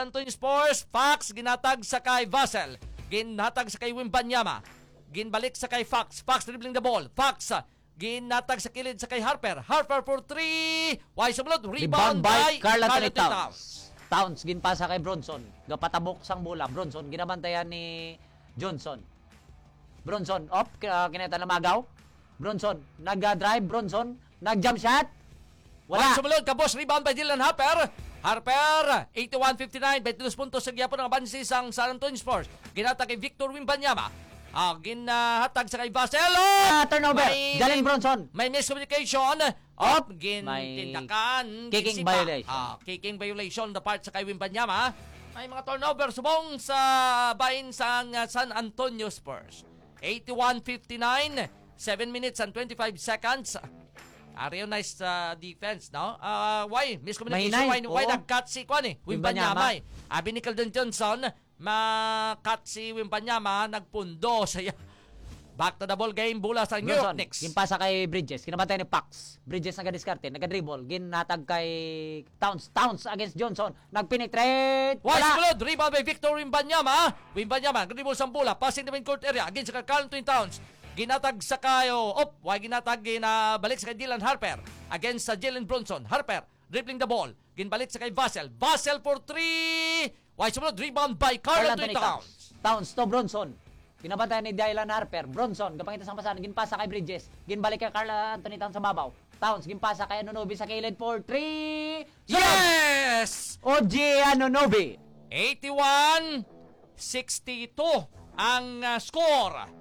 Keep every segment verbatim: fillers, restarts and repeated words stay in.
San Antonio Spurs. Fox ginatag sa kay Vassell. Ginhatag sa kay Wimbanyama. Ginbalik sa kay Fox. Fox dribbling the ball. Fox ginatag sa kilid sa kay Harper. Harper for three. Why sumulod? Rebound, Rebound by by Karl Anthony Towns. Towns. Towns ginpasa kay Bronson. Gapatabok sang bola. Bronson ginabantayan ni Johnson. Bronson up uh, kineta na magaw. Bronson nag-drive. Bronson nag-jump shot. Wala. Wala. Sumunod, kabos, rebound by Dylan Harper. Harper, eighty-one fifty-nine, twenty-two puntos sa gyapon ng abansi sang San Antonio Spurs. Ginatag kay Victor Wimbanyama. Ah, ginhatag sa kay Vassell. Ah, turnover. Jalen Bronson. May miscommunication. Up, May gintindakan. kicking ginsipa. violation. Ah, kicking violation the part sa kay Wimbanyama. May mga turnover subong sa bahin sang uh, San Antonio Spurs. eighty-one fifty-nine, seven minutes and twenty-five seconds. Ah, real nice uh, defense, no? Uh, why? Miscommunication. Why, why nag-cut si Kwan eh? Wimbanyama. Abi ni Keldon Johnson, ma-cut si Wimbanyama, nagpundo saya. Back to the ball game, bula sa New York Knicks. Ginpasa kay Bridges, kinabantay ni Pax. Bridges nagadiskarte, nagadribble, ginatag kay Towns. Towns against Johnson, nagpenetrate. Why, Wala. sumulod, rebound by Victor Wimbanyama. Wimbanyama, dribble sa bola, passing the court area against sa Carl Anthony Towns. Ginatag sa kayo, op, why ginatag, ginabalik sa kay Dylan Harper against sa Jalen Bronson. Harper, dribbling the ball, ginbalik sa kay Vassell. Vassell for three. Why, sumulod, rebound by Carl Anthony Towns. Towns to Bronson. Kinabantayan ni Dylan Harper. Bronson, gapangita sa pasan, ginpasa kay Bridges. Ginbalik kay Carl Anthony Towns sa babaw. Towns, ginpasa kay Anunoby sa kilid for three. Yes! O G Anunoby. eighty-one sixty-two ang uh, score.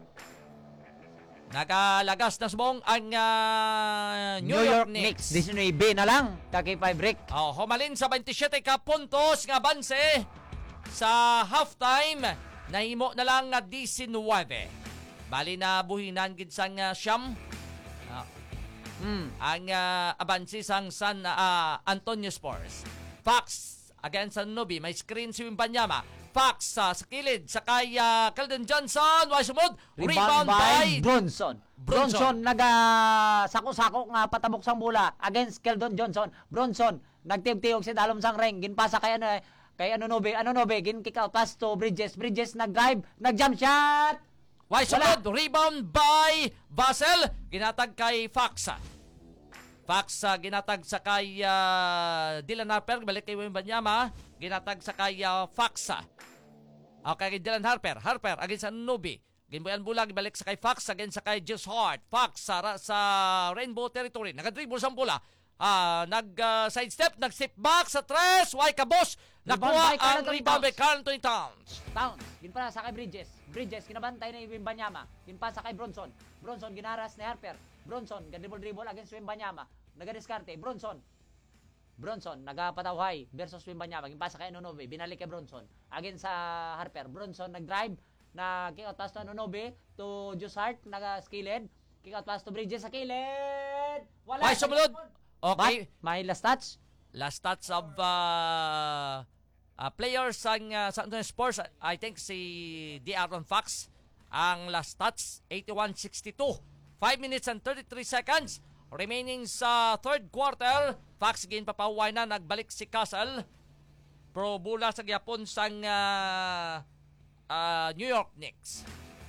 Nagalagas na subong ang uh, New, New York, York Knicks. Knicks. nineteen na lang. Kaki five break. Oh, humalin sa twenty-seven ka puntos nga banse sa halftime. Nahimo na lang nga nineteen. Bali na buhinan gid sang uh, siyam. Uh, mm, ang uh, abansi sang San uh, Antonio Spurs. Fox against Anunoby. May screen si Wimbanyama. Fox uh, sa kilid sa kay uh, Keldon Johnson. Why sumod? Rebound, Rebound by Bronson. Bronson, Bronson naga sako-sako nga patabok sang bola against Keldon Johnson. Bronson nagtiyog-tiyog si dalom sang ring. Ginpasa kay ano kay Anunoby. Anunoby gin kick out pass to Bridges. Bridges nag-drive, nag-jump shot. Why sumod? Rebound by Vassell. Ginatag kay Fox. Fox uh, ginatag sa kay uh, Dylan Harper, balik kay Wimbanyama, ginatag sa kay uh, Fox. Okay, kay Dylan Harper, Harper against Anunoby. Ginbuyan bulag, balik sa kay Fox against sa kay Josh Hart. Fox sa, sa Rainbow Territory, nagadribble sa bola. Uh, nag uh, sidestep, nag-step back sa tres, why ka boss? Nakuha ang rebound by Carl Anthony Towns. Towns, ginpasa sa kay Bridges. Bridges, kinabantay na Wimbanyama. Ginpasa kay Bronson. Bronson, ginaras ni Harper. Bronson, gadribble-dribble against Wimbanyama. Nagadiskarte, Bronson. Bronson, nagapatawhay versus Wimbanyama. Ginpasa kay Anunoby, binalik kay Bronson. Against sa Harper. Bronson, nag-drive, nag-kick out pass to Anunoby, to Josh Hart, nag-skilled. Kick out pass to Bridges sa kilid. Wala. Why sumunod? Okay. But, may last touch. Last touch of uh, uh, players ang uh, San Antonio Spurs. I think si De'Aaron Fox ang last touch, eighty-one sixty-two. five minutes and thirty-three seconds remaining sa third quarter. Fox again papaway na, nagbalik si Castle. Pro bula sa gyapon sang uh, uh, New York Knicks.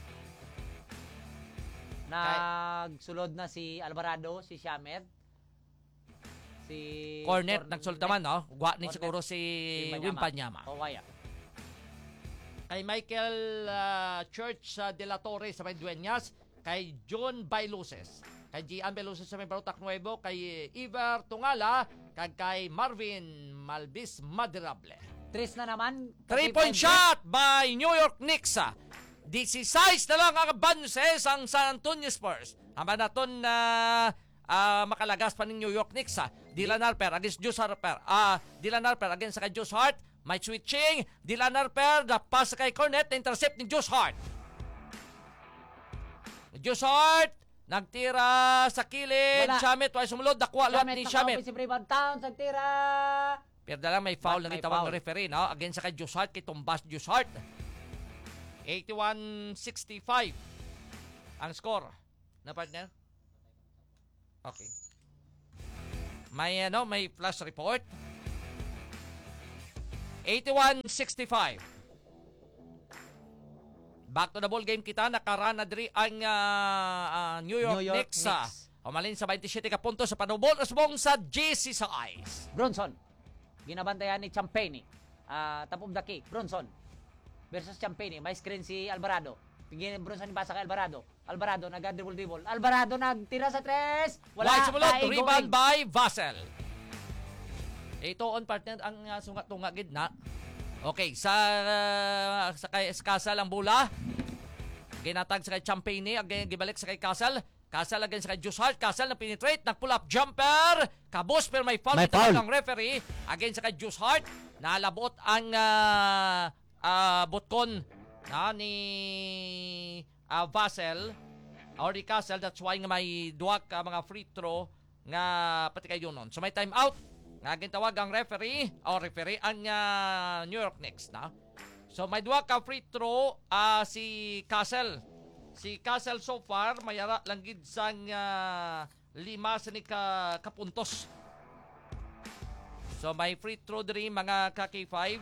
Nagsulod na si Alvarado, si Shamet. Si Cornet, nagsultaman, no? Gwa ni siguro si Wimbanyama. O waya. Kay Michael uh, Church uh, de la Torre sa may Dueñas, kay John Bailuses, kay Gian Bailuses sa may Barutak Nuevo, kay Iver Tungala, kag kay Marvin Malvis Maderable. Tres na naman. Three-point shot by New York Knicks. sixteen na lang ang banses ang San Antonio Spurs. Hamba naton na uh, uh, makalagas pa ng New York Knicks. Uh. Dylan Harper against Josh Harper. Uh, Dylan Harper against kay Josh Hart. May switching. Dylan Harper, the pass kay Cornet, na intercept ni Josh Hart. Josh Hart, nagtira sa kilid. Shamet, why sumulod? Dakwa lang ni Shamet. Si Rebound Towns, nagtira. Pero lang may foul na itawang referee, no? Against sa kay Josh Hart, kay tumbas Josh Hart. eighty-one sixty-five ang score. Na partner? Okay. May ano, may flash report. eighty-one sixty-five. Back to the ball game kita. Nakaraan na diri ang uh, uh, New York, New York Knicks. Uh, Knicks. umalin sa twenty-seven ka puntos sa panubol na subong sa J C sa ice. Bronson. Ginabantayan ni Champagne. Uh, top of the key. Bronson. Versus Champagne. May screen si Alvarado. Pingin Bronson ni basa kay Alvarado. Alvarado nag-dribble-dribble. Alvarado nagtira sa tres. Wala. White sumulot. Ay, Rebound going. by Vassell. Ito on partner ang uh, sungat-tunga gidna. Okay, sa uh, sa kay Castle ang bola. Ginatag sa kay Champagne, again gibalik sa kay Castle. Castle again sa kay Juice Hart. Castle na penetrate, nag-pull up jumper. Kabos pero may foul May ito foul. ng referee. Again sa kay Juice Hart, nalabot ang uh, uh, botkon na ni uh, Vassell or ni Castle. That's why nga may duwag ka mga free throw nga pati kayo nun. So may time out. Nga gintawag ang referee o referee ang uh, New York Knicks na. So may duwa ka free throw uh, si Castle. Si Castle so far mayara lang gid sang uh, lima sa ni ka kapuntos. So may free throw diri mga ka K five.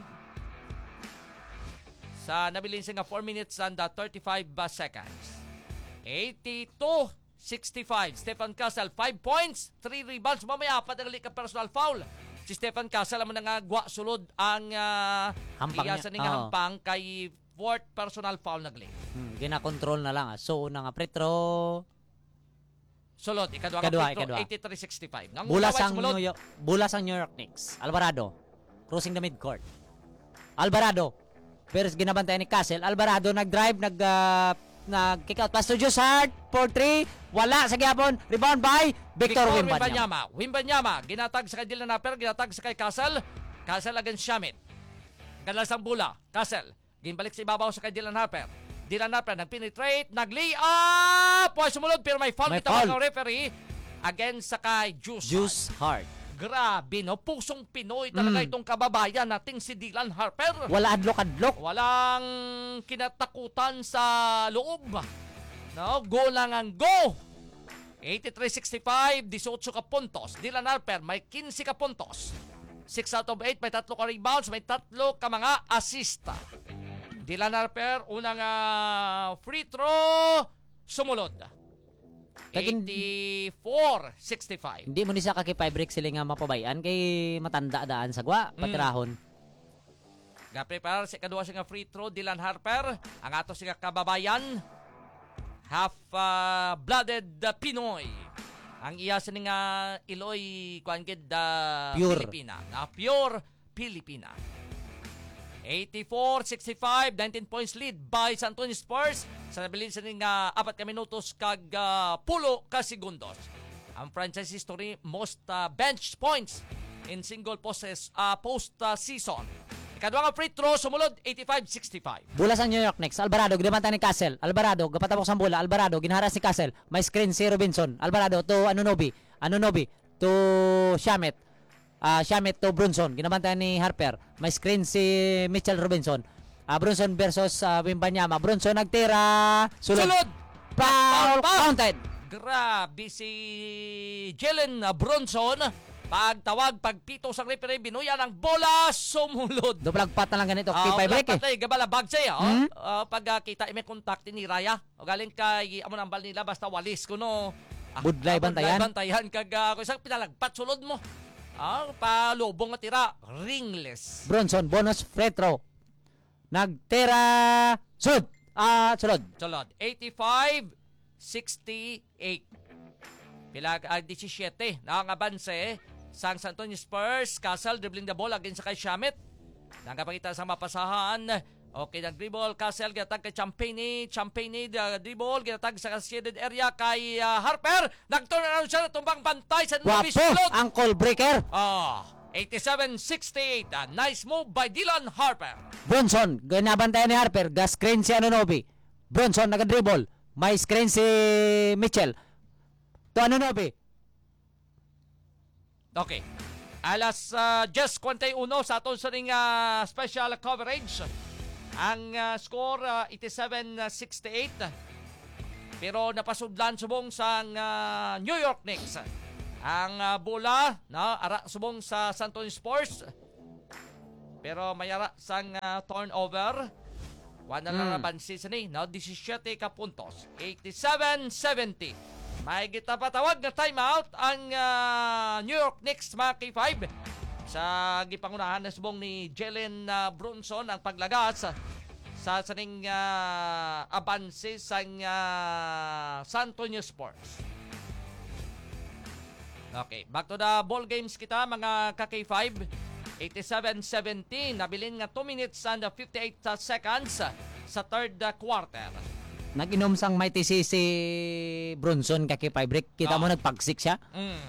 Sa nabilin siya nga four minutes and uh, thirty-five seconds. eighty-two sixty-five. Stephen Castle, five points, three rebounds. Mamaya, patanggali ka personal foul. Si Stephen Castle, mo na nga gwa sulod ang uh, Hampang niya. iyasan ni nga Oo. hampang kay fourth personal foul nagli. Hmm, gina-control na lang. Ah. So, una nga pretro. Sulod, ikadwa Ikadwa, ka ikadwa. eighty-three sixty-five. Nang Bulas ulaway ang sumulod. New York, bulas ang New York Knicks. Alvarado. Crossing the midcourt. Alvarado. Pero ginabantayan ni Castle. Alvarado nag-drive, nag... Uh, nag-kick out pass to Juice Hart for three. Wala sa gyapon. Rebound by Victor, Victor Wembanyama. Wembanyama. Wembanyama, ginatag sa kay Dylan Harper, ginatag sa kay Castle. Castle against Shamit. Kadalas ang bola. Castle, ginbalik sa ibabaw sa kay Dylan Harper. Dylan Harper, nag-penetrate, nag-lay up. Pwede sumunod, pero may foul May kita foul. ng referee against sa kay Juice. Juice Hart. Grabe, no? Pusong Pinoy talaga Mm. itong kababayan nating si Dylan Harper. Wala adlok-adlok. Walang kinatakutan sa loob. No, go lang ang go. eighty-three sixty-five, eighteen ka puntos. Dylan Harper may fifteen ka puntos. six out of eight, may tatlo ka rebounds, may tatlo ka mga assista. Dylan Harper, unang uh, free throw, sumulod. Kagin- eighty-four sixty-five. Hindi mo ni sa kakipay break sila nga mapabayan kay matanda daan sa gwa, patirahon. Ga-prepare si kadua siya nga free throw, Dylan Harper. Ang ato siya kababayan, half-blooded uh, Pinoy. Ang iya sa nga Iloy, kuan gid uh, Pure. Pilipina. Na pure Pilipina. eighty-four sixty-five, nineteen points lead by San Antonio Spurs. Sa nabilin sa nga apat ka minutos kag uh, pulo ka segundos. Ang franchise history most uh, bench points in single possess uh, post uh, season. Ikadwa nga free throw sumulod eighty-five sixty-five. Bulas ang New York Knicks. Alvarado, ginabanta ni Castle. Alvarado, gapatabok sa bola. Alvarado, ginaharas si Castle. May screen si Robinson. Alvarado to Anunoby. Anunoby to Shamet. Uh, Shamet to Brunson. Ginabanta ni Harper. May screen si Mitchell Robinson. Uh, Brunson versus uh, Wembanyama. Brunson nagtira. Sulod. Sulod! Foul counted. Grabe si Jalen Bronson. Pagtawag, pagpito sa referee, binuya ng bola, sumulod. Duplagpat na lang ganito. Ah, Kipay break eh. patay, gabala bagsay, oh. Hmm? Ah, pag uh, kita ime kontak ni Raya, o galing kay amo nang bal nila basta walis kuno. Ah, Budlay ah, bantayan. Budlay bantayan kag uh, kung isang pinalagpat sulod mo. Ah, palubong nga tira, ringless. Bronson, bonus free throw. Nagtira. Sulod. Ah, sulod. Sulod, eighty-five sixty-eight. Pila ah, seventeen na ang abanse sang San Antonio Spurs. Castle dribbling the ball against sa kay Shamit. Nangapakita sa mapasahan. Okay, nag-dribble. Castle, ginatag kay Champagne. Champagne, uh, dribble. Ginatag sa shaded area kay uh, Harper. Nag-turn around siya. Tumbang bantay sa Novi Wapo. Slot. Ankle breaker. Ah, eighty-seven sixty-eight. A nice move by Dylan Harper. Bronson, ginabantayan ni Harper. Gas screen si Anunoby. Bronson, nag-dribble. May screen si Mitchell. To Anunoby. Okay. Alas uh, just twenty-one sa aton sa ring uh, special coverage. Ang uh, score uh, eighty-seven sixty-eight. Pero napasudlan subong sa uh, New York Knicks. Ang uh, bola na ara subong sa San Antonio Spurs. Pero mayara sang uh, turnover. Wala na Mm. nabansi sa ni. No? seventeen ka puntos. eighty-seven seventy. May kita patawag na timeout ang uh, New York Knicks mga K five. Sa gipangunahan na subong ni Jalen uh, Brunson ang paglagas sa sa saning uh, abanse sa uh, San Antonio Spurs. Okay, back to the ball games kita mga ka K five. eighty-seven seventeen, nabilin nga two minutes and fifty-eight seconds sa third uh, quarter. Nag-inom sang may tisi si Bronson kaki five break. Kita mo Ah. nagpagsik siya. Mm.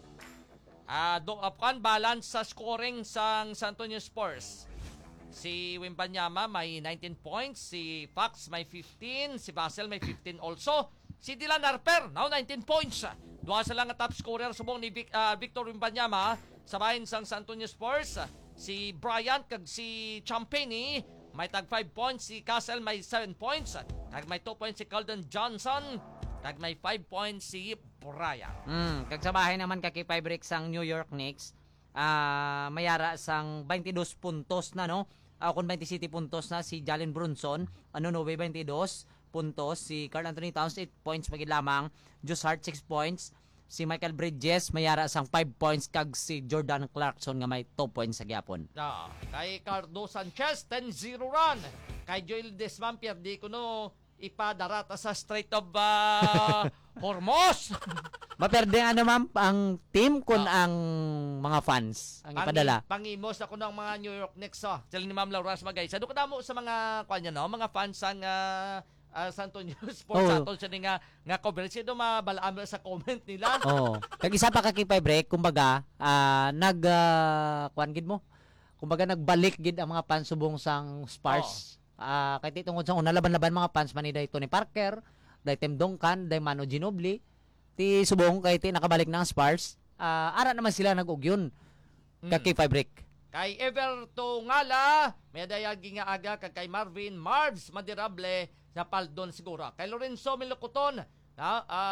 Ah, do upon balance sa scoring sang San Antonio Spurs. Si Wembanyama may nineteen points, si Fox may fifteen, si Vassell may fifteen also. Si Dylan Harper now nineteen points. Duha sila nga top scorer subong ni Vic, ah, Victor Wembanyama sa bahin sang San Antonio Spurs. Si Bryant kag si Champagny may tag five points, si Castle may seven points, kag may two points si Keldon Johnson, kag may five points si Bryant. Mm, kag sa bahay naman kaki five break sang New York Knicks. Ah, mayara sang twenty-two puntos na no. Uh, kung twenty-seven puntos na si Jalen Brunson, ano no, twenty-two puntos, si Karl Anthony Towns eight points pagid lamang, Josh Hart six points, si Michael Bridges mayara sang five points kag si Jordan Clarkson nga may two points sa gyapon. Ah, kay Cardo Sanchez ten zero run. Kay Joel Desmampier di ko no ipadarata sa Strait of uh, Hormuz. Maperde ano ma'am ang team kun Ah. ang mga fans ang ipadala. Pangi- Pangimos ako ng mga New York Knicks. Oh. Sila ni Ma'am Laura Magay. Sa duka mo sa mga kanya no, mga fans ang uh, uh, San Antonio Sports Oh. atol siya ni nga nga coverage do mabalaam sa comment nila. Oo. Kag isa pa kaki five break kumbaga ah, nag uh, kuan gid mo. Kumbaga nagbalik gid ang mga fans subong sang Spurs. Ah, kay ti tungod sa una laban-laban mga fans man ni day Tony Parker, day Tim Duncan, day Manu Ginobili. Ti subong kay ti nakabalik na ang Spurs. Ah, ara naman sila nag-ugyon. Kaki five break. Kay Everto Ngala, may dayagi nga aga kag kay Marvin Marbs Madirable na paldon siguro. Kay Lorenzo Milocoton, na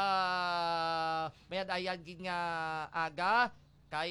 ah may dayagi nga aga kay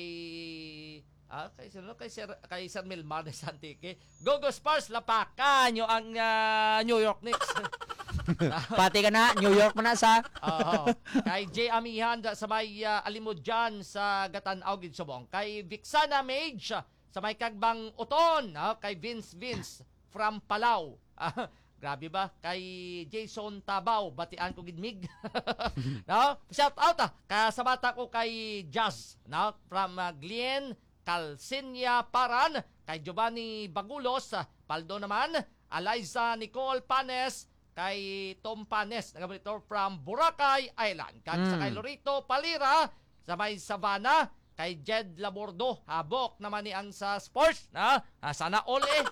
ah kay sino kay Sir kay Sir Milmar de Santique. Go Go Spurs lapakan nyo ang ah, New York Knicks. Pati ka na New York man na sa. Oo. Kay J. Amihan da- sa may uh, alimod dyan sa Gatanaw gid subong. Kay Vixana Mage sa may Kagbang Uton. ah, Kay Vince Vince from Palau. Ah, grabe ba? Kay Jason Tabaw. Batian ko gidmig. No? Shout out ah. Kaya sa bata ko kay Jazz. No? From uh, Glenn Calcinia Paran. Kay Giovanni Bagulos. ah, Paldo naman. Eliza Nicole Panes. Kay Tom Panes, nagabalitor from Boracay Island. Kag sa Mm. kay Lorito Palira, sa may Savannah, kay Jed Labordo, habok naman ni ang sa sports, na ah, sana all eh.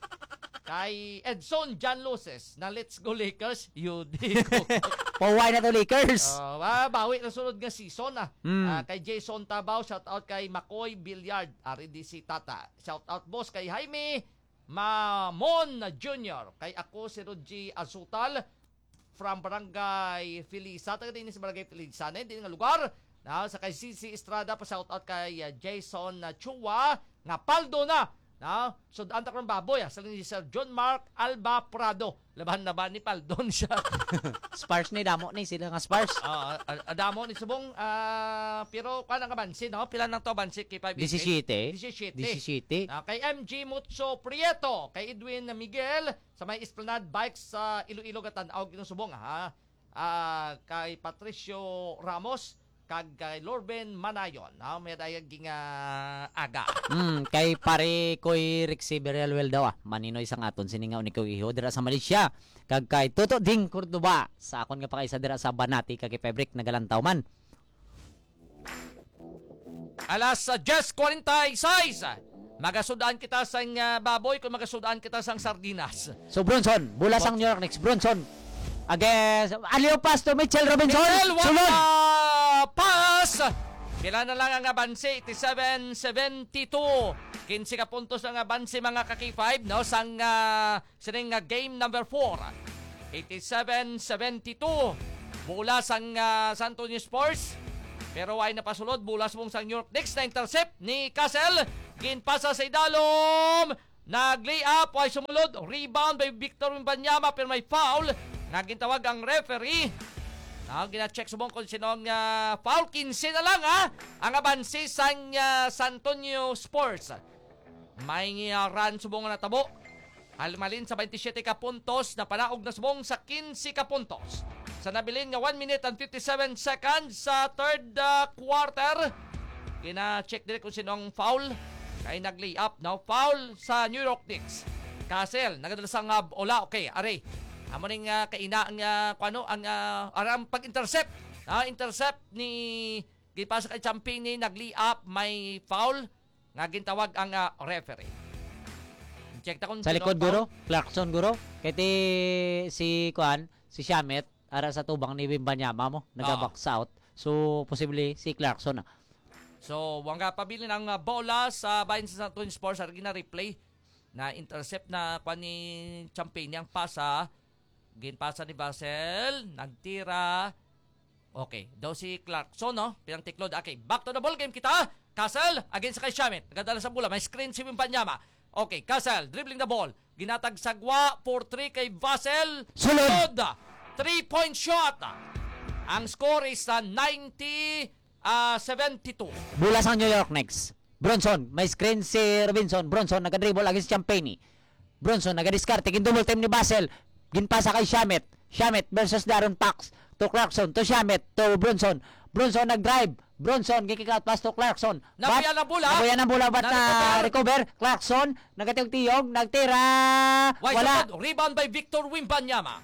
Kay Edson John Luces, na Let's Go Lakers, yun di ko. Paway na to Lakers. Uh, ah, bawi na sunod nga season ah. Mm. Ah, kay Jason Tabaw, shout out kay Makoy Billiard, R D C Tata. Shout out boss kay Jaime Mamon Junior Kay ako si Rodji Azutal from Barangay Filisa. Taga din sa Barangay Filisa na hindi nga lugar. Na sa kay C C Estrada pa shout out kay uh, Jason uh, Chua nga paldo na. Na so anta kron baboy ah. Sa ni Sir John Mark Alba Prado. Laban na ba ni Paldon siya. Spurs ni damo ni sila nga Spurs. Ah, uh, adamo ni subong ah pero kuan ang kabansi no? Pila nang to bansi kay five seventeen. seventeen. seventeen. Ah, kay M G Mucho Prieto, kay Edwin Miguel sa may Esplanade Bikes sa Iloilo Gatanaw ginusubong ha. Ah, kay Patricio Ramos kag kay Lorben Manayon. Ha, may dayag nga aga. Mm, kay pare koy Rixie Berialwell daw ah. Manino isang aton siningaw ni ko iho dira sa Malaysia. Kag kay Toto Ding Cordoba sa akon nga pakaysa dira sa Banati kag kay Fabric nagalantaw man. Alas uh, Jess forty-six. Magasudaan kita sang uh, baboy kung magasudaan kita sang sardinas. So Bronson, bula sang New York Knicks. Bronson. Against Alio Pass to Mitchell Robinson. Miguel Sunod. Wamba pass. Kailan na lang ang abansi eighty-seven seventy-two. quince ka puntos ang abansi mga kaki five no sang uh, sining uh, game number four. eighty-seven seventy-two. Bulas ang uh, San Antonio Spurs. Pero ay napasulod bulas mong sang New York Knicks na intercept ni Castle. Ginpasa sa idalom. nag-lay up, way sumulod, rebound by Victor Wembanyama, pero may foul, nagintawag ang referee. Na gina-check subong kung sino ang uh, foul. fifteen na lang ha, ang abansi sa uh, San Antonio Spurs. May uh, run subong na tabo. Almalin sa twenty-seven ka puntos, na panaog na subong sa fifteen ka puntos. Sa nabilin nga one minute and fifty-seven seconds sa third uh, quarter. Gina-check din kung sino ang foul. Kaya nag-lay up. Now foul sa New York Knicks. Castle, nagadala sa uh, ola. Okay, aray. Amo ning uh, kaina ang uh, ano ang uh, aram pag-intercept. Ah, intercept ni gipasa kay Champagne ni nag-lay up, may foul nga gintawag ang uh, referee. Check ta kung Sa sino likod ang guro, foul. Clarkson guro. Kaya ti si Kuan, si Shamet ara sa tubang ni Wembanyama mo, naga-box out. So posible si Clarkson na. So, wang nga pabili ng uh, bola sa bayan sa San Antonio Spurs, ar gina-replay na intercept na kwa ni Champagne ang pasa. Ginpasa ni Basel, nagtira. Okay, daw si Clarkson, no? Pinang tiklod. Okay, back to the ball game kita. Castle, against kay Shamet. Nagadala sa bola, may screen si Wembanyama. Okay, Castle, dribbling the ball. Ginatag sagwa, four three kay Basel. Sulod! Three-point shot. Ang score is uh, ninety seventy-two. Bula sa New York Knicks. Bronson, may screen si Robinson. Bronson naga-dribble against Champagne. Bronson naga-discard, tigin double team ni Basel. Ginpasa kay Shamet. Shamet versus Darren Fox. To Clarkson, to Shamet, to Bronson. Bronson nag-drive. Bronson, gikick out pass to Clarkson. Nabuya na bola. Nabuya na bola, but na Na-recover. recover. Clarkson, nagatiyog-tiyog, nagtira. Why Wala. sumod? Rebound by Victor Wembanyama.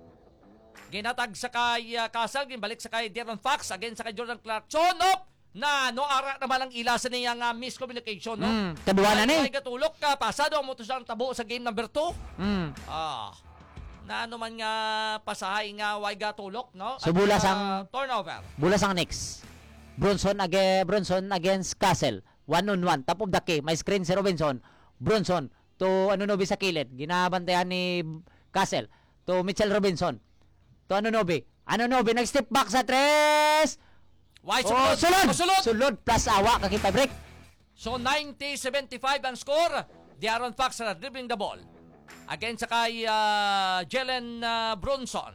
Ginatag sa kay uh, Castle, ginbalik sa kay Darren Fox, again sa kay Jordan Clarkson. Up! Na, no, ara naman ang ila sa niyang uh, miscommunication, no? Mm, kaduwa na ni. Ay, gatulok ka, pasado ang motos ang tabo sa game number two. Mm. Ah, na ano man nga pasahay nga way gatulok, no? So, At, bula uh, sang- turnover. Bula sang Knicks. Bronson against Bronson against Castle. One on one. Top of the key. May screen si Robinson. Bronson to Anunoby sa kilid. Ginabantayan ni Castle. To Mitchell Robinson. To Anunoby. Anunoby nag-step back sa tres. Why Oh, sulod? sulod. Oh, sulod. Sulod plus awa kakita break. So ninety seventy-five ang score. Darren Fox na dribbling the ball. Against sa kay uh, Jalen uh, Bronson.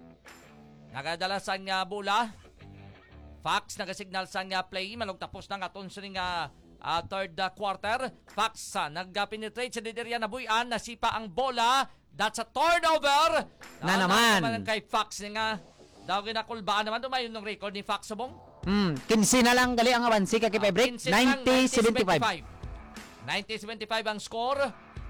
Nagadala sa nga bola. Fox nagasignal sa nga play. Malog tapos na nga aton sa nga uh, third uh, quarter. Fox uh, nag-penetrate sa diderya na buyan. Nasipa ang bola. That's a turnover. Na Ah, naman. naman kay Fox nga. Daw ginakulbaan naman. Dumayon ng record ni Fox Subong. Hmm, kinsi na lang gali ang awansi kakita break. ninety seventy-five. ninety seventy-five ang score.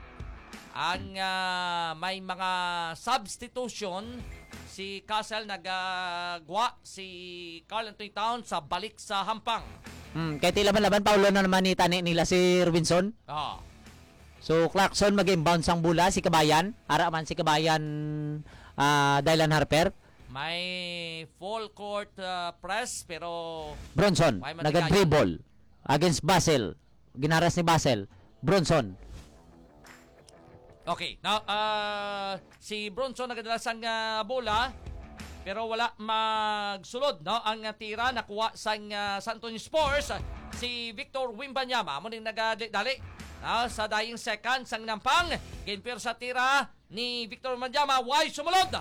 Ang uh, may mga substitution. Si Castle nagagwa si Carl Anthony Towns sa balik sa hampang. Hmm, kaya tila man laban Paulo na naman ni tani nila si Robinson. Ah. So Clarkson mag-inbound sang bula si Kabayan. Ara man si Kabayan ah, Dylan Harper. May full court uh, press pero Bronson Why man naga-dribble against Basel. Ginaras ni Basel. Bronson. okay. Now uh, si Bronson nagadala sang uh, bola pero wala magsulod, no? Ang uh, tira nakuha sang uh, San Antonio Spurs uh, si Victor Wembanyama mo ning nagadali uh, sa dying seconds ang nampang ginpir sa tira ni Victor Wembanyama. Why sumulod?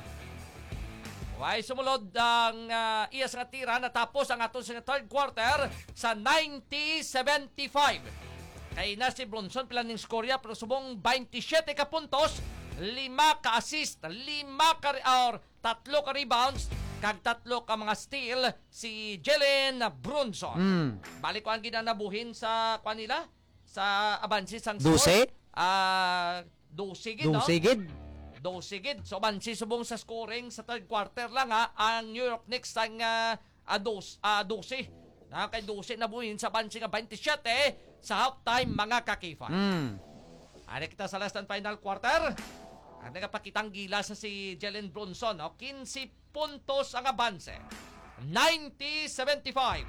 Why sumulod ang uh, iyas nga tira natapos ang aton sa third quarter sa ninety seventy-five. Kay na si Bronson pila ning skorya pero subong twenty-seven ka puntos, lima ka assist, lima ka or tatlo ka rebounds, kag tatlo ka mga steal si Jalen Bronson. Mm. Balik ko ang ginanabuhin sa kanila sa abansi sang Duse? Ah, dose gid, no? Dungsigid. Dose gid. So bansi subong sa scoring sa third quarter lang ha ang New York Knicks ang uh, ados uh, dose. Na kay dose na buhin sa bansi nga twenty-seven sa halftime mga kakifa. Mm. Ari kita sa last and final quarter. Ang nagapakitang gila sa si Jalen Bronson, no? fifteen puntos ang abanse. ninety seventy-five.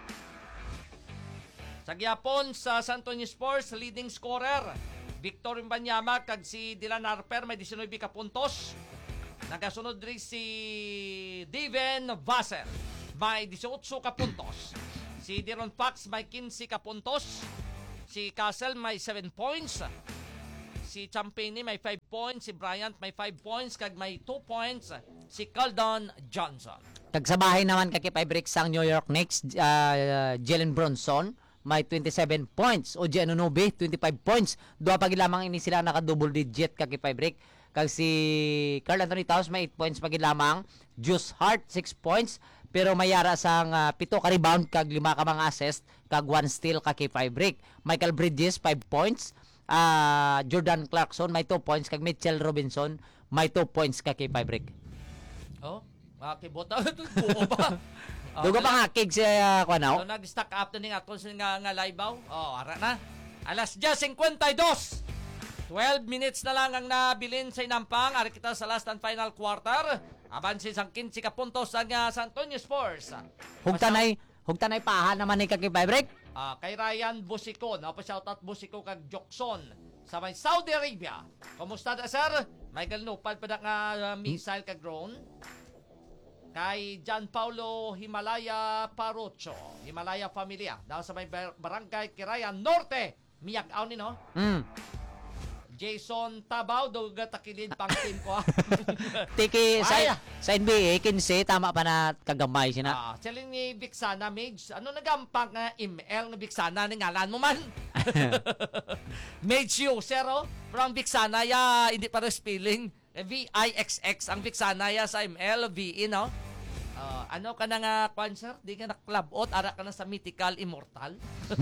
Sa gyapon sa San Antonio Spurs, leading scorer Victor Wembanyama kag si Dylan Harper may nineteen ka puntos. Nagasunod rin si Devin Vassell may eighteen ka puntos. Si Darren Fox may fifteen ka puntos. Si Castle may seven points. si Champini may five points, si Bryant may five points, kag may two points si Caldon Johnson. Tagsabahay naman kay five breaks ang New York Knicks, uh, Jalen Bronson may twenty-seven points. O G. Anunoby, twenty-five points. Dua pagi lamang ini sila naka-double digit kay five break. Kag si Karl Anthony Towns may eight points pagi lamang. Juice Hart, six points. Pero mayara sang uh, pito ka rebound kag lima ka mga assist kag one steal kay five break. Michael Bridges, five points. Uh, Jordan Clarkson may two points kag Mitchell Robinson may two points kay five break. Oh, makibota buo ba? Oh, Dugo pa nga kig si uh, Kwanaw. So nag-stack up to ning aton nga nga live-aw. Oh, ara na. Alas diyes fifty-two. twelve minutes na lang ang nabilin sa Inampang. Ari kita sa last and final quarter. Abansin sang fifteen ka puntos ang uh, San Antonio Spurs. Hugtanay, hugtanay paha naman ni kay five break. Ah, kay Ryan Busiko, na pa shoutout Busiko kag Jokson sa may Saudi Arabia. Kumusta na sir? Michael Nupad pa na nga uh, missile kag drone. Kay John Paulo Himalaya Parocho, Himalaya Familia, daw sa may bar- barangay Kirayan Norte, Miyag-aw ni no? Mm. Jason Tabaw, duga takilin pang team ko. Tiki Ay! sa, sa N B A, kinse, tama pa na kagamay sina. Ah, selling ni Bixana Mage, ano nagampang nga M L ng Bixana ni ngalan mo man? Mage user oh, from Bixana ya, hindi pa rin spelling. V I X X ang Bixana ya sa M L, V E no? Ah, ano ka na nga, concert? Di ka na club-out, ara ka na sa Mythical Immortal.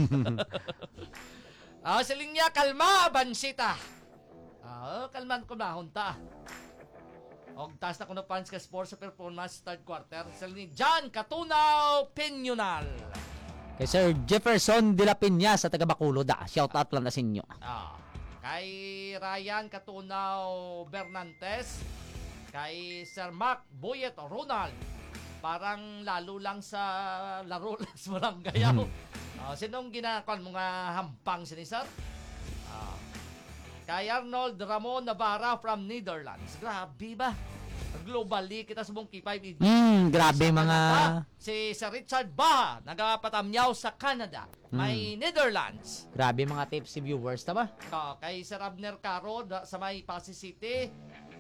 Ah, selling niya, kalma, Bansita. Ah, kalman ko na, hunta. Og taas na ko na fans ka sports sa performance third quarter. Sa ni John Katunaw Peñonal. Kay Sir Jefferson de la Peña sa taga Bacolod. Ah, shout out lang na sa inyo. Ah, kay Ryan Katunaw Bernantes. Kay Sir Mark Boyet Ronald. Parang lalo lang sa laro lang sa Barangayaw. Ah, sinong ginakon mga hampang si Sir? Ah, kay Arnold Ramon Navarra from Netherlands. Grabe ba? Globally, kita subong K five. Hmm, grabe mga... Canada. Si Sir Richard Baha, nagapatamyaw sa Canada. May Netherlands. Grabe mga tips si viewers, tama? Uh, kay Sir Abner Caro da, sa may Pasig City.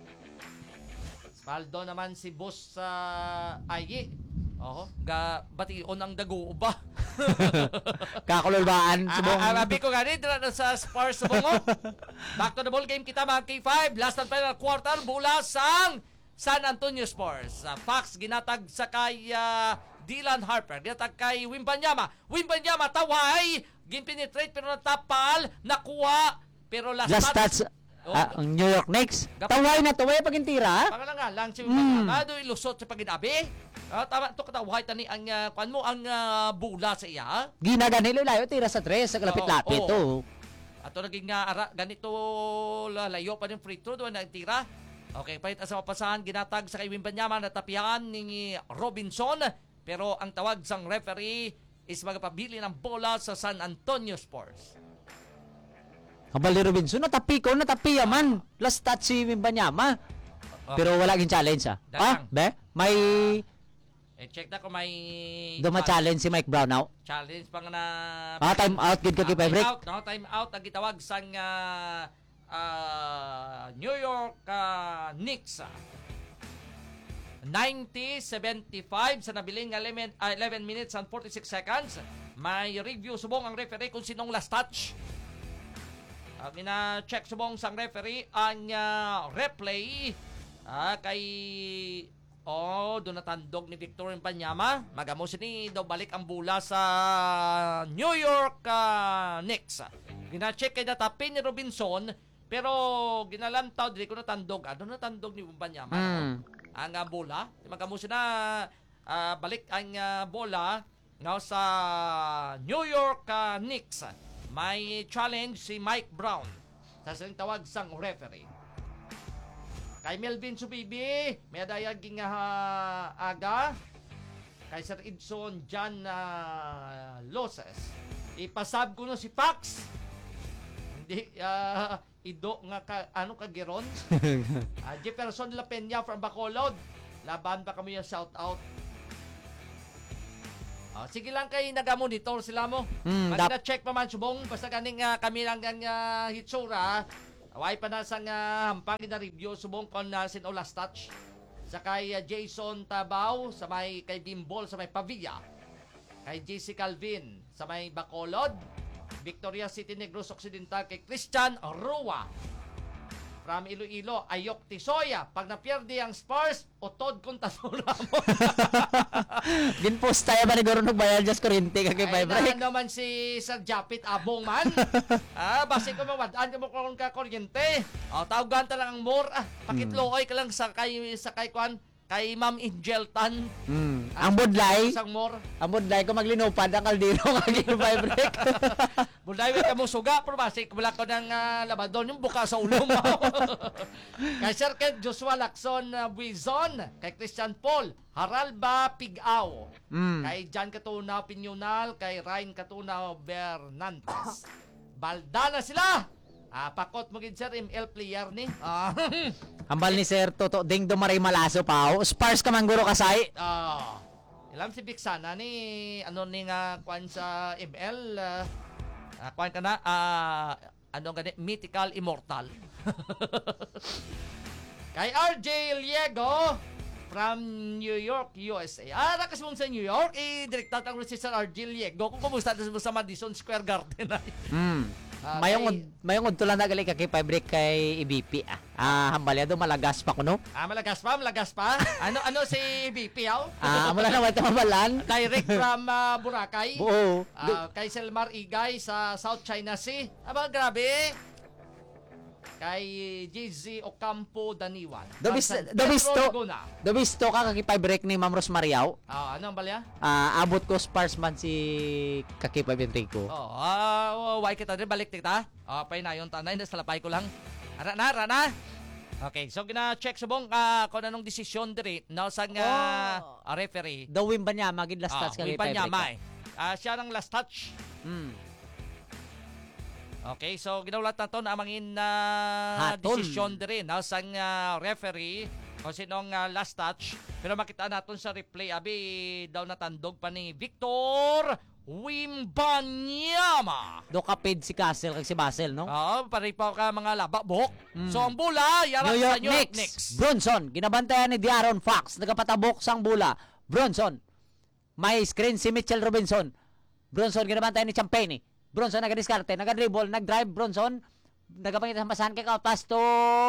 Paldo naman si Boss sa uh, Ayi. Oh, ga bation ang dago ba? Kakululbaan. Subong. Ah, abi ko gani dira na sa Spurs sa bungo. Back to the ball game kita mga K five, last and final quarter bula sang San Antonio Spurs. Uh, Fox ginatag sa kay uh, Dylan Harper, ginatag kay Wimbanyama. Wimbanyama taway, ginpenetrate pero natapal, nakuha pero last, Last touch. touch. Ah, ang New York Knicks. Gap- Taway na taway pagintira. Pangalangan lang si Mm. Wimbanyama, do ilusot sa paginabi. Ah, tama to katawhay tani ang uh, kuan mo ang uh, bula sa iya. Ginaganilo layo tira sa tres sa kalapit-lapit Oo, to. Ato naging nga ara ganito lalayo pa yung free throw doon na tira. Okay, pahit sa mapasahan ginatag sa kay Wimbanyama na tapihan ni Robinson pero ang tawag sang referee is magpabili ng bola sa San Antonio Spurs. Kabali Robinson natapi ko natapi man. Last touch si Wimbanyama. Pero wala gin challenge ah. Datang. Ah, be? May Eh check na ko may duma challenge si Mike Brown now. challenge pang na Ah, time out gid ka Ah, kay time break. out, no? Time out ang gitawag sang uh, uh, New York uh, Knicks. ninety seventy-five sa nabiling nga eleven, uh, eleven minutes and forty-six seconds. May review subong ang referee kung sinong last touch. Ang ina-check subong sang referee ang uh, replay ah, kay oh, doon natandog ni Victor Wimbanyama. Magamo sini daw balik ang bula sa New York uh, Knicks. Gina-check kay natapin ni Robinson pero ginalantaw dili ko natandog. Ano natandog ni Wimbanyama? Mm. Ang uh, bola. Magamo sina uh, balik ang uh, bola nga sa New York uh, Knicks. May challenge si Mike Brown sa silang tawag sang referee. Kay Melvin Subibi, may dayaging uh, aga. Kay Sir Edson John uh, Loses. Ipasab ko no si Pax. Hindi, uh, ido nga ka, ano ka giron. uh, Jefferson La Peña from Bacolod. Laban pa kami yung shout out. Uh, sige lang kay naga-monitor sila mo. Mm, Pag dap- na-check pa man subong, basta kaning uh, kami lang ang uh, hitsura. Away pa na sa nga hampang na review subong kon na sin last touch. Sa kay uh, Jason Tabaw, sa may kay Bimbol, sa may Pavilla. Kay J C Calvin, sa may Bacolod. Victoria City, Negros Occidental, kay Christian Rua. From Iloilo, Ayok Tisoya. Pag napierdi ang Spurs, utod kong tasura mo. Ginpost tayo ba ni Goro nagbayad just kurente kay Ay break. na naman si Sir Japit Abong man. ah, basi ko mawadaan ka mo kung ka kuryente. O, tawagan ta lang ang more. Ah, pakitlooy ka lang sa kay, sa kay Kwan, kay Ma'am Angel Tan. Mm. Ang budlay, Isang more. ang budlay ko maglinupad ang kaldero nga ginbay break. Bulay ka mo suga, pero basi wala ko ng uh, labadon yung buka sa ulo mo. Kay Sir Ken Joshua Lacson uh, Buizon, kay Christian Paul, Haralba Pigaw, Mm. kay John Katunaw Pinyonal, kay Ryan Katunaw Bernantes. Balda na sila! Ah, pakot mo gid sir M L player ni. Ah. Ambal ni Sir Toto Ding Dumaray Malaso pa. Spars ka man Guro kasay. Ah. Ilam si Vic sana ni ano ni nga kwan sa M L uh, uh, kwan ka na ah ano gani mythical immortal. Kay R J Liego from New York, U S A. Ah, nakas mong sa New York, eh, direkta tang si Sir R J Liego. Kung kumusta mo sa Madison Square Garden ay. Mm. Ah, mayong kay- mayong udto lang nagali ka kay break kay I B P ah. Ah, hambalyado malagas pa kuno. Ah, malagas pa, malagas pa. Ano ano si B P aw? Ah, amo lang naman tamabalan. Direct from ah, Boracay. Buo. Ah, kay Selmar Igay sa South China Sea. Aba, grabe. Kay J Z Ocampo Daniwan. Dobis from San dobisto. Pedro, Laguna. Dobisto ka kay break ni Ma'am Ros Mariao. Ah, ano ang balya? Ah, abot ko Spars man si Kakipay Benrico. Oh, ah, why kita din balik kita. Ah, pay na yon tanay na salapay ko lang. Ara na, ara na. Okay, so gina-check subong ah kung anong desisyon diri na sa nga ah, referee. Dawin ba niya magid last Ah, touch kay Uy pa niya, break. may. Ah, siya ng last touch. Mm. Okay, so ginawlat na to na amangin na Haton. desisyon diri na sa nga referee kung sinong uh, last touch. Pero makita naton sa replay abi daw natandog pa ni Victor Wimbanyama. Do kapid si Castle kag si Basel, no? Oh, pare pa ka mga laba buhok. Mm. So ang bula yara New sa York New York Knicks. Knicks. Bronson, ginabantayan ni De'Aaron Fox. Nagapatabok sang bula. Bronson. May screen si Mitchell Robinson. Bronson, ginabantayan ni Champagne. Bronson, naga-discarte, naga-dribble, nag-drive. Bronson, nagapangita sa masahan kay Kautas to...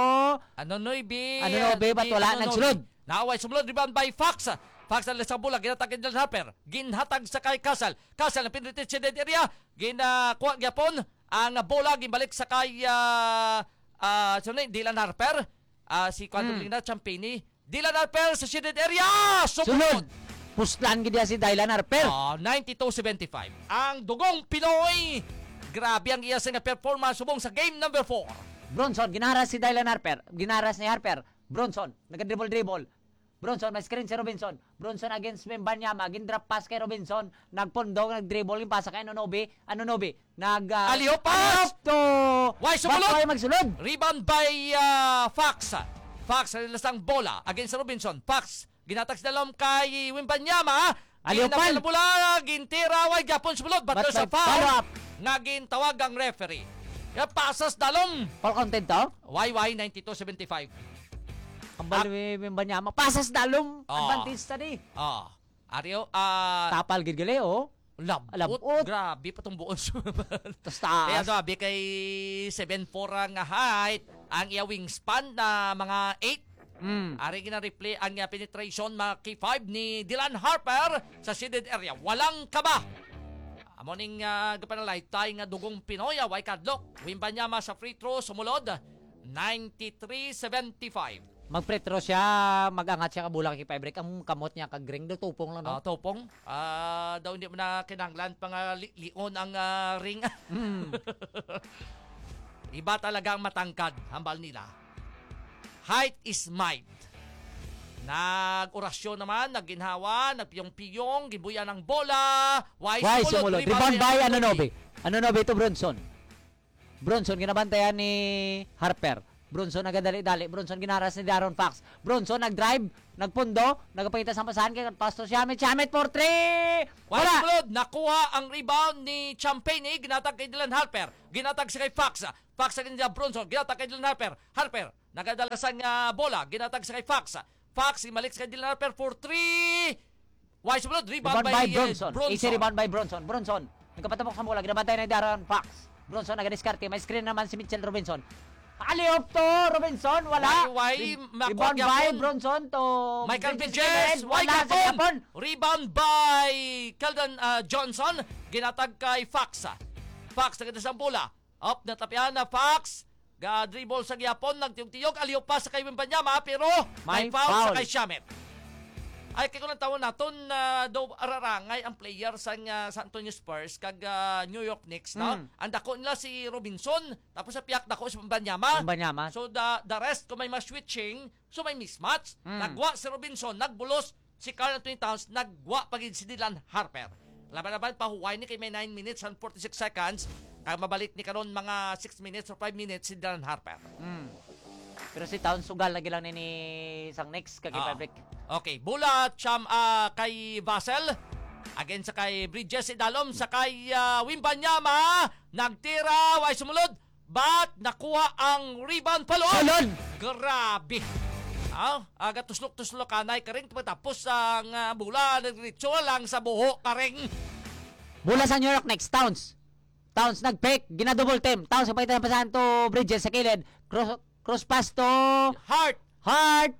Ano noy bi? Ano no, be, ba't wala? Nagsulod. Naaway sumulod rebound by Fox. Fox na sa bola, ginatag kay Dylan Harper. Ginhatag sa kay Castle. Castle na pinritit sa dead area. Ginakuha gyapon ang bola ginbalik sa kay uh, uh, sino ni Dylan Harper. Uh, si Quantum Hmm. Lina Champini. Dylan Harper sa shaded area. Sulod. Sumunod. Puslan gid si Dylan Harper. Ah, ninety-two seventy-five. Ang dugong Pinoy. Grabe ang iya sa nga performance subong sa game number four. Bronson, ginaharas si Dylan Harper. Ginaharas ni Harper. Bronson, naga-dribble-dribble. Bronson, may screen si Robinson. Bronson against Membanyama. Gin-drop pass kay Robinson. Nagpundong, nag-dribble yung pasa kay Anunobi. Anunobi, nag... Uh, Alley-oop pass! to... Why sumunod? Ba't magsulod? Rebound by uh, Fox. Fox, nilasang bola against Robinson. Fox, ginatag sa dalom kay Wimbanyama. Aliopal. Ginatag na bola, gintira, way Japon sumulod. But But there's a by follow-up. foul. Nga gintawag ang referee. Ya pasas dalom. Fall content to? Y Y ninety-two seventy-five. Ang bali Membanyama. Pasas dalom. Ah. Advantage ta di. Ah, Ario, ah, Tapal gid gali, oh. labot. labot. Grabe pa tong buon. Tapos Kaya taas. grabe kay seven four ang height. Ang iya wingspan na mga eight. Mm. Ari gina-replay ang uh, penetration mga K five ni Dylan Harper sa shaded area. Walang kaba. Amoning uh, gapanalay tayo nga dugong Pinoy, way kadlok. Wimbanyama sa free throw, sumulod. ninety-three seventy-five. Magpretro siya, magangat siya kabulang kay Break. Ang kamot niya kagring do tupong lang Uh, no. topong. Ah, daw hindi mo na kinanglan pang uh, li- lion ang uh, ring. Mm. Iba talaga ang matangkad, hambal nila. Height is might. Nag-orasyon naman, nagginhawa, nagpiyong-piyong, gibuya ng bola. Why, Why sumulod? Rebound by Anunobi. Anunobi to Bronson. Bronson, ginabantayan ni Harper. Bronson nagadali-dali. Bronson ginaras ni De'Aaron Fox. Bronson nag-drive, nagpundo, nagpakita sa pasahan kay Pastor Shamit. Shamit for three! Wala! Wala! Sumunod, nakuha ang rebound ni Champagne, ginatag kay Dylan Harper. Ginatag siya kay Fox. Fox sa kanya Bronson, ginatag kay Dylan Harper. Harper, nagadala sa nga bola, ginatag sa kay Fox. Fox, imalik sa kay Dylan Harper for three. Wise sumunod, rebound, Rebound by, by uh, Bronson. Bronson. Easy rebound by Bronson. Bronson. Nagkapatapok sa bola. Ginabantay na Darren Fox. Bronson nagadiskarte. May screen naman si Mitchell Robinson. Alley-oop to Robinson. Wala. Why, why, Re- makuha Rebound by gyapon. Bronson to Michael Bridges Bridges, Gillen. why Wala sa gapon? Japon. Rebound by Keldon uh, Johnson, ginatag kay Fox. Fox naganda sa bola. Up na tapian na Fox. Ga dribble sa gyapon, nagtiyog-tiyog, aliyo pa sa kay Wembanyama, pero may, May foul, foul. sa kay Shamet. Ay kay kunang tawon naton na uh, do ararangay ang player sa uh, San Antonio Spurs kag uh, New York Knicks, no? Mm. Ang dako nila si Robinson, tapos sa piyak dako si Wembanyama. Wembanyama. So the the rest kung may mas-switching, so may mismatch. Mm. Nagwa si Robinson, nagbulos si Karl Anthony Towns, nagwa pagid si Dylan Harper. Laban-laban pahuway ni kay may nine minutes and forty-six seconds. Kag mabalik ni karon mga six minutes or five minutes si Dylan Harper. Mm. Pero si Town sugal lagi lang ni ni sang next kag Ah. break. Okay, bula cham ah, kay Vassell. Again sa kay Bridges Idalom sa kay uh, Wembanyama. Nagtira, way sumulod. But nakuha ang rebound palon. Salon. Grabe. Ah, aga tuslok-tuslok kanay karing tapos ang uh, bula nagdiretso lang sa buho karing. Bola sa New York next Towns. Towns nag-fake, gina-double team. Towns kapagitan pa sa to Bridges sa kilid. Cross cross pass to Hart. Hart.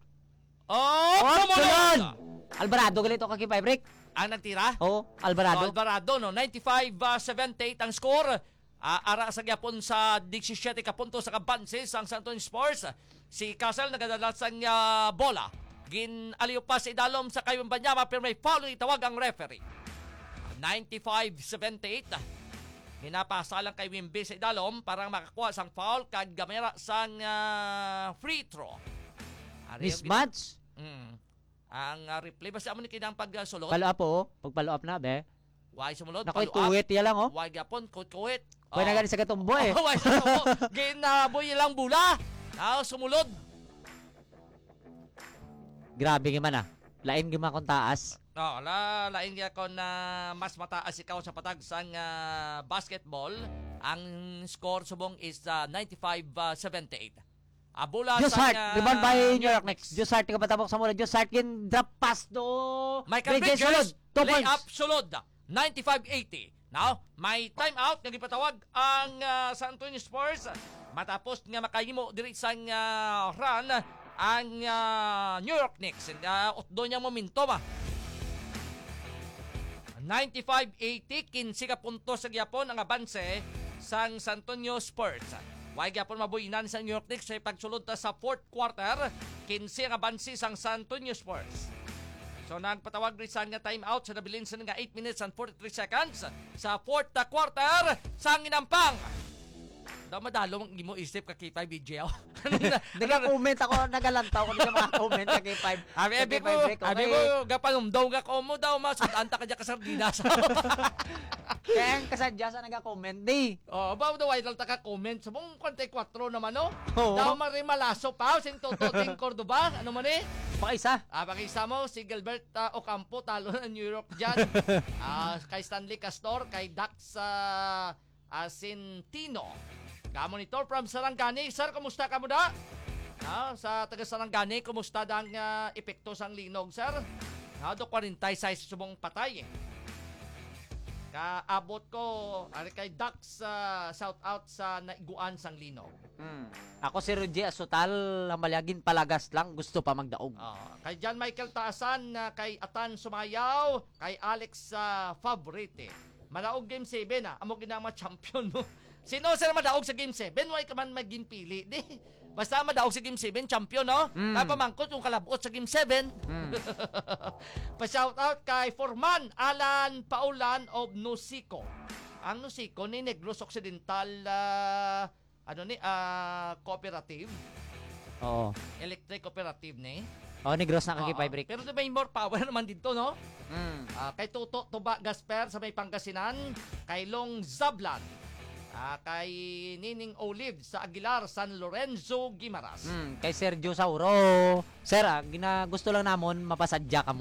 Oh, Oh, sumunod. sunod. Alvarado galito kay five break. Ang nagtira. Oh, Alvarado. Alvarado, no? ninety-five seventy-eight ang score. Uh, ara sa gyapon sa seventy-seven ka punto sa kabanses ang San Antonio Spurs. Si Castle nagadala sa uh, bola. Gin aliyo pa si Idalom sa kay Wembanyama pero may foul na itawag ang referee. ninety-five seventy-eight. Hinapasa lang kay Wimby sa Idalom para makakuha sang foul kag gamera sang uh, free throw. Ari yung Mismatch. Mm. Ang uh, replay basta amo ni kinang pagsulod. Follow up oh. Pag follow up na be. Why sumulod? Nakoy Follow up. kuwit ya lang oh. Why gapon kuit-kuit. Pwede na gani sa gatumbo eh. Oh, why sa ginaboy lang bula. Ah, sumulod. Grabe gi man ah. Lain gi man kung taas. Oh, la lain gyud ko na mas mataas ikaw sa patag sang uh, basketball. Ang score subong is uh, ninety-five seventy-eight. Abula Just sang Hart, uh, rebound by New York next. Just Hart ka patapok sa mula. Just Hart gin drop pass do. Michael Bridges Bridges, sulod. Two lay points. up sulod, ninety-five eighty. Now, may time out nga gipatawag ang uh, San Antonio Spurs matapos nga makahimo diri sang uh, run ang uh, New York Knicks. Uh, utdo niya momentum ah. ninety-five eighty, kinsi ka puntos sa gyapon ang abanse sang San Antonio Spurs. Way gyapon mabuinan sa New York Knicks sa pagsulod ta sa fourth quarter, kinsi ang abanse sang San Antonio Spurs. So nagpatawag rin sa nga timeout sa nabilin sa nga eight minutes and forty-three seconds sa fourth na quarter sa inampang. Daw madalo ang imo isip ka kay five B J. Nag-comment ako, nagalantaw ko sa mga comment sa K five. Abi abi ko, abi ko gapangumdaw nga ko mo daw masudanta ka diya ka sardinas. Kaya ang kasadya sa nag-comment di. Oh, ba daw idol ta ka comment sa mong forty-four naman no. Oo. Daw mari malaso pa sing toto ting Cordoba, ano man eh? Pakisa. Ah, pakisa mo si Gilbert uh, Ocampo talo ng New York diyan. Ah, kay Stanley Castor, kay Dax uh, Asintino. Kamo ni Tor from Sarangani. Sir, kumusta ka mo da? Ah, sa taga Sarangani, kumusta dang uh, epekto sang linog, sir? Ah, do forty-six subong patay eh. Kaabot ko ari kay Dax uh, shout out sa naiguan sang linog. Hmm. Ako si Rudy Asutal, malyagin palagas lang, gusto pa magdaog. Ah, kay John Michael Taasan, uh, kay Atan Sumayaw, kay Alex uh, Favorite. Madaog game seven ah, amo ginama champion mo. Sino sir madaog sa game seven? Why ka man mag-gimpili? Di. Basta madaog sa game seven, champion, no? Mm. Kaya pamangkot yung kalabot sa game seven. Mm. Pa-shout out kay Forman Alan Paulan of Nusico. Ang Nusico ni Negros Occidental uh, ano ni uh, cooperative, Oo. electric cooperative ni. Oh, negros na kaki Oo. five break. Pero di ba yung more power naman dito, no? Mm. Ah, kay Tuto Tuba Gasper sa may Pangasinan, kay Long Zablan, ah, kay Nining Olive sa Aguilar, San Lorenzo, Guimaras. Mm. Kay Sergio Sauro. Sir, ah, gina gusto lang namon mapasadya ka mo. ah.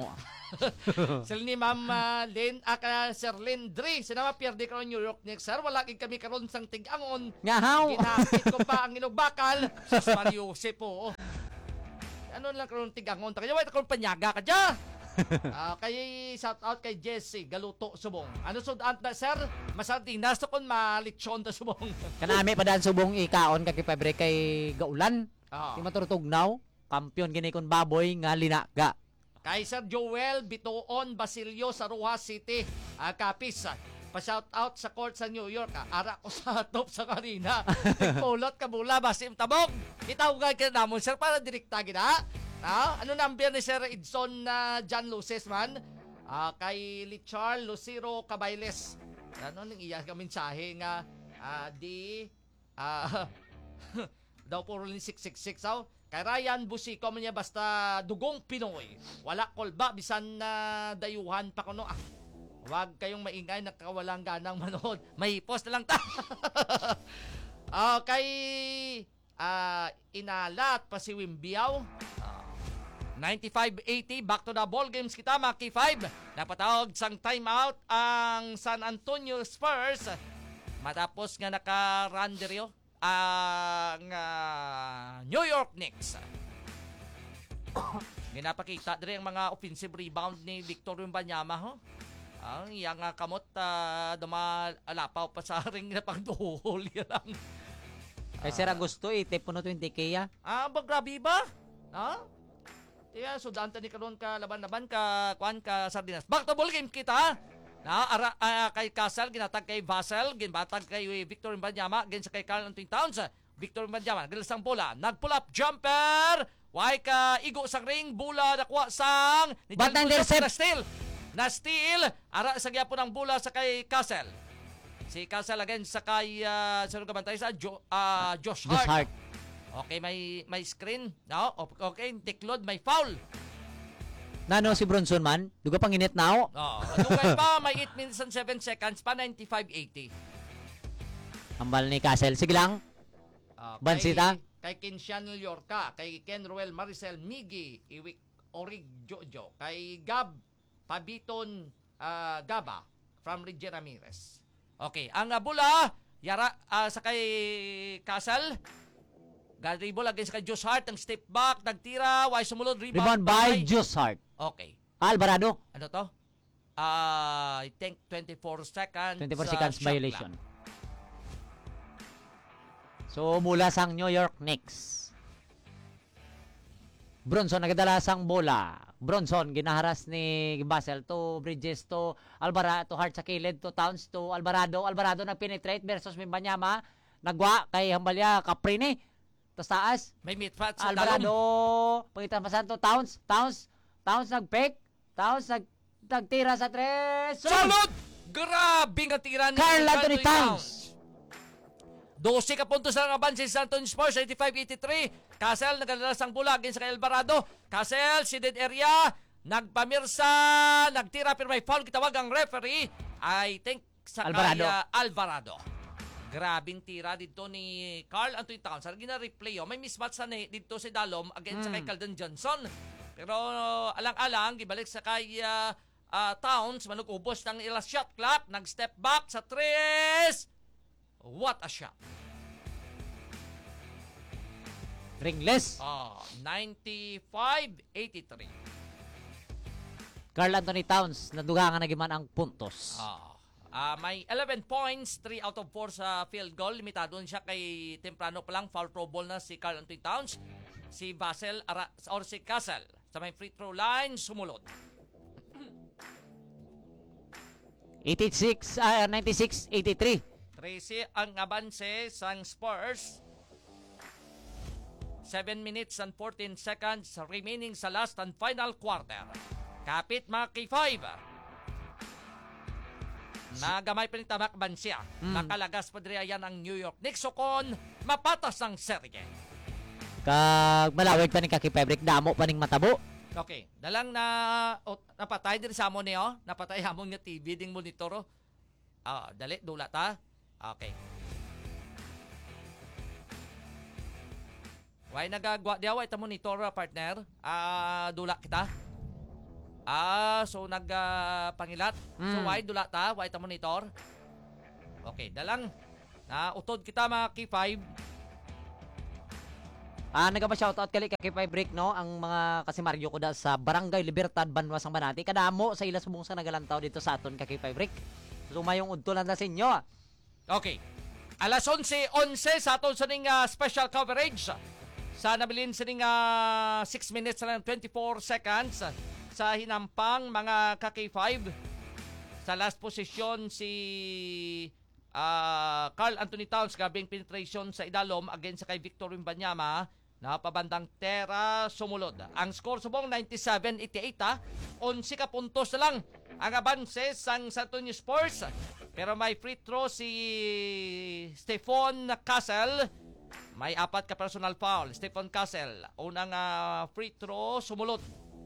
Sila ni Ma'am uh, Lynn, aka Sir Lindri. Sinama pierde karon New York Knicks, sir. Wala gid kami karon sang tig-angon. Ngahaw. Ginapit ko pa ang inog bakal. Sus Mario po. Ano lang karon tig-angon. Kaya wait karon panyaga ka dya. Ah, kay shout out kay Jesse Galuto Subong. Ano sudan na sir? Masardinas to kun malitsyon ta Subong. Kanami pa daan subong ikaon kay Pebre kay Gaulan. Ah. Di maturutugnaw. Kampiyon gini kon baboy nga linaga. Kay Sir Joel Bitoon Basilio sa Rojas City, ah, Kapis. Pa-shout out sa court sa New York. Ah. Ara ko sa top sa kanina. Pulot ka mula basim tabog. Itawag ka namon sir para direkta gina. Ah, ano number ni Sir Edson na uh, John Luces man? Ah, kay Lichar Lucero Cabailes. Ano nang iya ka mensahe nga ah, di ah, daw puro ni six six six aw. Kay Ryan Busico man niya basta dugong Pinoy. Wala kolba bisan na dayuhan pa kuno. Ah, wag kayong maingay nakawalang ganang manood. May post na lang ta. Ah, kay ah, Inalat pa si Wimbiaw. ninety-five eighty, back to the ball games kita, Maki five. Napatawag sang timeout ang San Antonio Spurs. Matapos nga naka-run diryo ang uh, New York Knicks. Ginapakita diri ang mga offensive rebound ni Victor Wembanyama, ho. Ang iyang uh, kamot uh, dumalapaw pa sa ring na pagduhol lang. Kay Sir Agusto ite puno twenty K ya. Ah, ba grabe ba? Ha? Kaya so dante ni karon ka laban-laban ka kuan ka Sardinas. Back to ball game kita. Na ara uh, kay Castle ginatag kay Vassell, ginbatag kay Victor Wembanyama, gin sa kay Karl Anthony Towns. Victor Wembanyama gilas ang bola, nag-pull up jumper. Why ka igo sang ring, bola nakuha sang ni But intercept. na steal. Na steal ara sa gyapon ang bola sa kay Castle. Si Castle again sa kay uh, sa gabantay sa jo, uh, Josh Hart. Just Hart. Okay, may may screen. No? Okay, tiklod, may foul. Nano si Bronson man, duga panginit now. Oh, dugay pa, may eight minutes and seven seconds pa, ninety-five eighty. Ambal ni Castle. Sige lang. Uh, Bansita. Kay, kay Kinshan Yorka, kay Ken Ruel Maricel Migi, Iwik Orig Jojo, kay Gab Pabiton uh, Gaba from Reggie Ramirez. Okay, ang uh, bula, yara uh, sa kay Castle. Dribble against kay Josh Hart, ang step back, nagtira, why sumulod, rebound, Rebound by Just Hart. Okay. Alvarado. Ano to? Uh, I think twenty-four seconds. twenty-four uh, seconds shot violation. clock. So mula sang New York Knicks. Bronson nagadala sang bola. Bronson ginaharas ni Vassell to Bridges to Alvarado to Hart sa kilid to Towns to Alvarado. Alvarado nag-penetrate versus Wembanyama. Nagwa kay Hambalya Caprini. Tas taas. May mid fat sa Alvarado. dalom. Pangitan pa to Towns. Towns. Towns nag-pick. Towns nag nagtira sa tres. Salud! Grabe nga tira ni Karl Anthony Towns. twelve ka puntos na naban si San Antonio Spurs, eighty-five eighty-three. Castle nagalalas ang bola against kay Alvarado. Castle, seeded area. Nagpamirsa. Nagtira pero may foul. Kitawag ang referee. I think sa Alvarado. kay uh, Alvarado. Grabing tira dito ni Karl Anthony Towns. Sa gina-replay, oh, may mismatch sa dito si Dalom against Mm. sa kay Keldon Johnson. Pero uh, alang-alang, gibalik sa kay uh, uh, Towns, manugubos ng ila shot clock, nag-step back sa tres. What a shot. Ringless. Oh, ninety-five eighty-three. Karl Anthony Towns nadugangan na giman ang puntos. Oh. Uh, may eleven points, three out of four sa field goal. Limitado siya kay temprano pa lang. Foul pro ball na si Karl Anthony Towns. Si Vassell Ara, or si Castle sa may free throw line, sumulot. eighty-six, uh, ninety-six eighty-three. Tracy ang abanse sang Spurs. seven minutes and fourteen seconds remaining sa last and final quarter. Kapit mga K five. Nagamay pa ni Tamak Bansia. Mm. Nakalagas pa diri ayan ang New York Knicks. Sukon, mapatas ang serye. Kag malawig pa ni Kaki Fabric, damo pa ning matabo. Okay, dalang na oh, napatay diri sa amon niyo, napatay hamon nga T V ding monitor. Oh. Ah, dali dula ta. Okay. Why nagagwa diya, why ta monitor, partner? Ah, dula kita. Ah, so nagpangilat. So Mm. why dula ta? Why ta monitor? Okay, dalang na utod kita mga K five. Ah, nagapa shoutout kali kay Five Break no ang mga kasi Mario ko da sa Barangay Libertad Banwasang Banati kadamo sa ila subong sa nagalantaw dito sa aton kay Five Break. Sumayong udto lang na sa inyo. Okay. Alas onse onse sa aton sa ning ah, special coverage. Sa nabilin sa ning ah, six minutes lang twenty-four seconds sa hinampang mga ka K five. Sa last position si ah, Carl Anthony Towns gabing penetration sa idalom against sa kay Victor Wembanyama na pabandang Tera sumulod. Ang score subong ninety-seven eighty-eight ha. onse ka puntos na lang ang abanse sang San Antonio Spurs. Pero may free throw si Stephon Castle. May apat ka personal foul. Stephon Castle. Unang ah, free throw sumulod.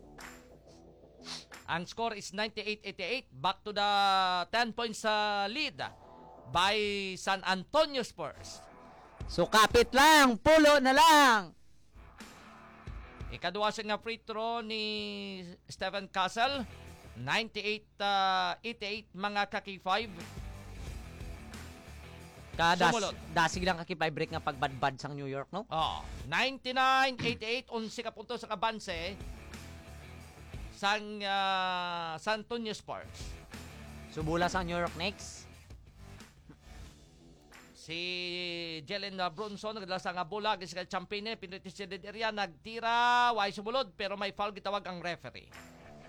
Ang score is ninety-eight eighty-eight. Back to the ten points sa lead by San Antonio Spurs. So kapit lang, pulo na lang. Ikaduwa siya nga free throw ni Stephen Castle. ninety-eight eighty-eight mga ka K five. Kada Sumulod. dasig lang kay Five Break nga pagbadbad sang New York no. Oh, ninety-nine eighty-eight. onse ka puntos sa kabanse sang ah, San Antonio Spurs. Subula sang New York Knicks. Si Jalen Brunson nagdala sa nga bola sa champion pinriti si area nagtira way sumulod pero may foul gitawag ang referee.